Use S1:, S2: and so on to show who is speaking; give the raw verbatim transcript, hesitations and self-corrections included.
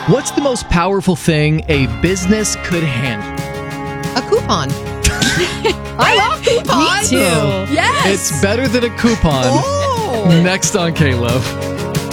S1: What's the most powerful thing a business could handle?
S2: A coupon. I love coupons.
S3: Me too.
S2: Yes.
S1: It's better than a coupon.
S2: Oh.
S1: Next on K-Love.